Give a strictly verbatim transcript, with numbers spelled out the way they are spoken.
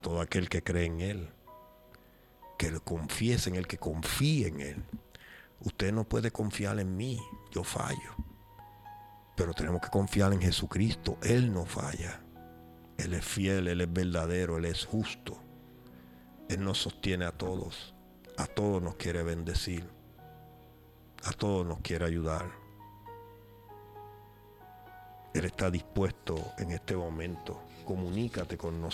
todo aquel que cree en Él, que confiese en Él, que confíe en Él. Usted no puede confiar en mí, yo fallo. Pero tenemos que confiar en Jesucristo, Él no falla. Él es fiel, Él es verdadero, Él es justo. Él nos sostiene a todos, a todos nos quiere bendecir, a todos nos quiere ayudar. Él está dispuesto en este momento. Comunícate con nosotros.